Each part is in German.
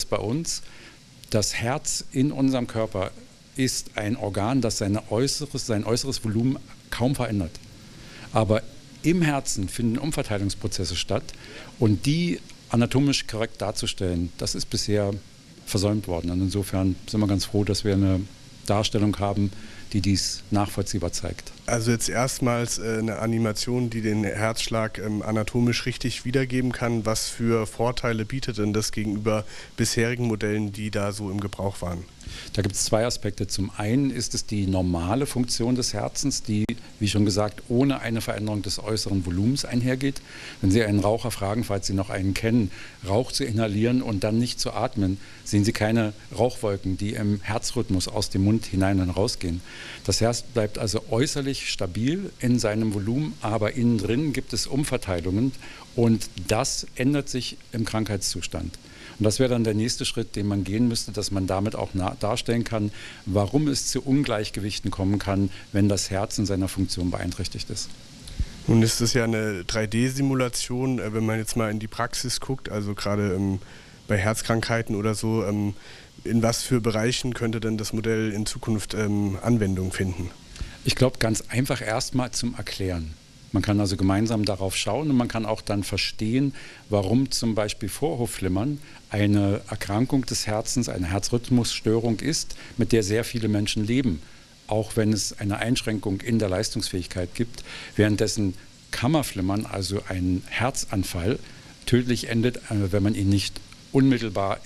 bei uns, das Herz in unserem Körper ist ein Organ, das sein äußeres Volumen kaum verändert. Aber im Herzen finden Umverteilungsprozesse statt und die anatomisch korrekt darzustellen, das ist bisher versäumt worden. Und insofern sind wir ganz froh, dass wir eine Darstellung haben, die dies nachvollziehbar zeigt. Also jetzt erstmals eine Animation, die den Herzschlag anatomisch richtig wiedergeben kann. Was für Vorteile bietet denn das gegenüber bisherigen Modellen, die da so im Gebrauch waren? Da gibt es zwei Aspekte. Zum einen ist es die normale Funktion des Herzens, die, wie schon gesagt, ohne eine Veränderung des äußeren Volumens einhergeht. Wenn Sie einen Raucher fragen, falls Sie noch einen kennen, Rauch zu inhalieren und dann nicht zu atmen, sehen Sie keine Rauchwolken, die im Herzrhythmus aus dem Mund hinein und rausgehen. Das Herz bleibt also äußerlich stabil in seinem Volumen, aber innen drin gibt es Umverteilungen und das ändert sich im Krankheitszustand. Und das wäre dann der nächste Schritt, den man gehen müsste, dass man damit auch darstellen kann, warum es zu Ungleichgewichten kommen kann, wenn das Herz in seiner Funktion beeinträchtigt ist. Nun ist es ja eine 3D-Simulation, wenn man jetzt mal in die Praxis guckt, also gerade bei Herzkrankheiten oder so, in was für Bereichen könnte denn das Modell in Zukunft Anwendung finden? Ich glaube, ganz einfach erstmal zum Erklären. Man kann also gemeinsam darauf schauen und man kann auch dann verstehen, warum zum Beispiel Vorhofflimmern eine Erkrankung des Herzens, eine Herzrhythmusstörung ist, mit der sehr viele Menschen leben, auch wenn es eine Einschränkung in der Leistungsfähigkeit gibt, währenddessen Kammerflimmern, also ein Herzanfall, tödlich endet, wenn man ihn nicht unmittelbar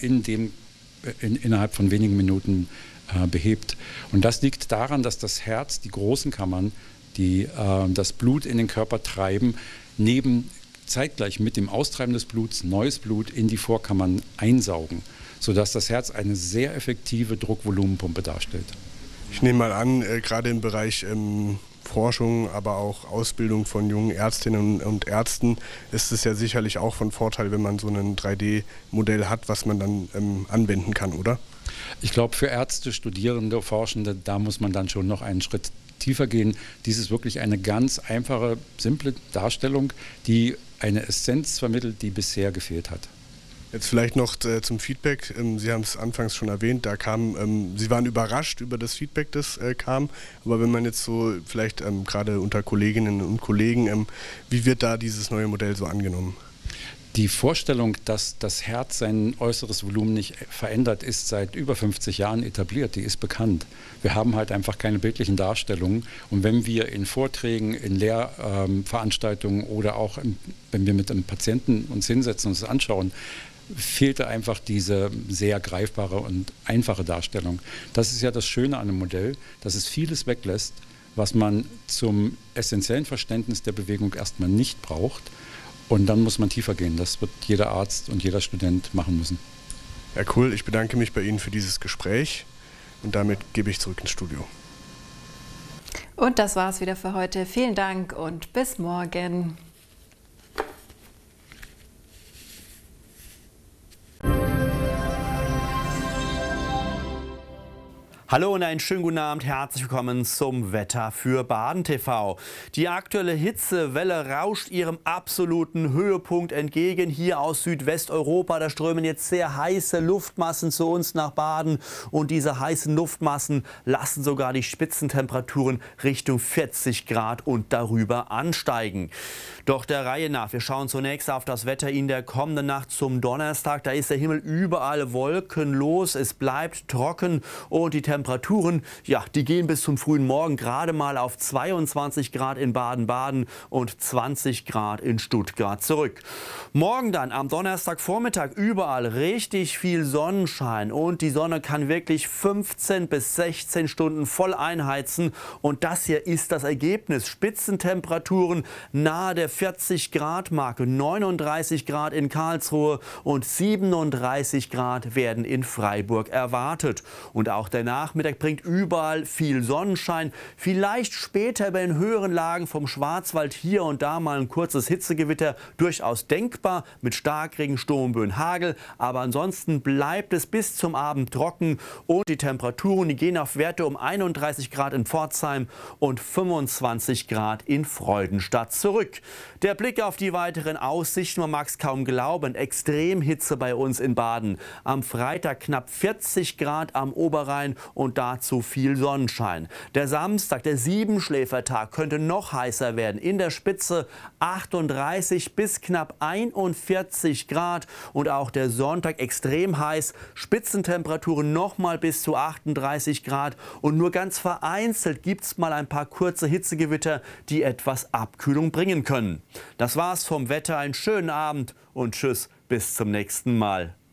innerhalb von wenigen Minuten behebt. Und das liegt daran, dass das Herz, die großen Kammern, die das Blut in den Körper treiben, zeitgleich mit dem Austreiben des Bluts neues Blut in die Vorkammern einsaugen, sodass das Herz eine sehr effektive Druckvolumenpumpe darstellt. Ich nehme mal an, gerade im Bereich Forschung, aber auch Ausbildung von jungen Ärztinnen und Ärzten ist es ja sicherlich auch von Vorteil, wenn man so ein 3D-Modell hat, was man dann anwenden kann, oder? Ich glaube, für Ärzte, Studierende, Forschende, da muss man dann schon noch einen Schritt tiefer gehen. Dies ist wirklich eine ganz einfache, simple Darstellung, die eine Essenz vermittelt, die bisher gefehlt hat. Jetzt vielleicht noch zum Feedback. Sie haben es anfangs schon erwähnt, Sie waren überrascht über das Feedback, das kam. Aber wenn man jetzt so vielleicht gerade unter Kolleginnen und Kollegen, wie wird da dieses neue Modell so angenommen? Die Vorstellung, dass das Herz sein äußeres Volumen nicht verändert, ist seit über 50 Jahren etabliert, die ist bekannt. Wir haben halt einfach keine bildlichen Darstellungen. Und wenn wir in Vorträgen, in Lehrveranstaltungen oder auch wenn wir mit einem Patienten uns hinsetzen und uns anschauen, fehlte einfach diese sehr greifbare und einfache Darstellung. Das ist ja das Schöne an einem Modell, dass es vieles weglässt, was man zum essentiellen Verständnis der Bewegung erstmal nicht braucht. Und dann muss man tiefer gehen. Das wird jeder Arzt und jeder Student machen müssen. Ja, cool. Ich bedanke mich bei Ihnen für dieses Gespräch und damit gebe ich zurück ins Studio. Und das war's wieder für heute. Vielen Dank und bis morgen. Hallo und einen schönen guten Abend, herzlich willkommen zum Wetter für Baden TV. Die aktuelle Hitzewelle rauscht ihrem absoluten Höhepunkt entgegen. Hier aus Südwesteuropa, da strömen jetzt sehr heiße Luftmassen zu uns nach Baden. Und diese heißen Luftmassen lassen sogar die Spitzentemperaturen Richtung 40 Grad und darüber ansteigen. Doch der Reihe nach, wir schauen zunächst auf das Wetter in der kommenden Nacht zum Donnerstag. Da ist der Himmel überall wolkenlos, es bleibt trocken und die Temperaturen, ja, die gehen bis zum frühen Morgen gerade mal auf 22 Grad in Baden-Baden und 20 Grad in Stuttgart zurück. Morgen dann am Donnerstagvormittag überall richtig viel Sonnenschein und die Sonne kann wirklich 15 bis 16 Stunden voll einheizen und das hier ist das Ergebnis. Spitzentemperaturen nahe der 40 Grad Marke, 39 Grad in Karlsruhe und 37 Grad werden in Freiburg erwartet. Und auch der Nachmittag Nachmittag bringt überall viel Sonnenschein. Vielleicht später bei den höheren Lagen vom Schwarzwald hier und da mal ein kurzes Hitzegewitter durchaus denkbar mit Starkregen, Sturmböen, Hagel. Aber ansonsten bleibt es bis zum Abend trocken und die Temperaturen, die gehen auf Werte um 31 Grad in Pforzheim und 25 Grad in Freudenstadt zurück. Der Blick auf die weiteren Aussichten, man mag es kaum glauben, Extremhitze bei uns in Baden. Am Freitag knapp 40 Grad am Oberrhein und dazu viel Sonnenschein. Der Samstag, der Siebenschläfertag, könnte noch heißer werden. In der Spitze 38 bis knapp 41 Grad und auch der Sonntag extrem heiß. Spitzentemperaturen noch mal bis zu 38 Grad und nur ganz vereinzelt gibt es mal ein paar kurze Hitzegewitter, die etwas Abkühlung bringen können. Das war's vom Wetter. Einen schönen Abend und tschüss, bis zum nächsten Mal.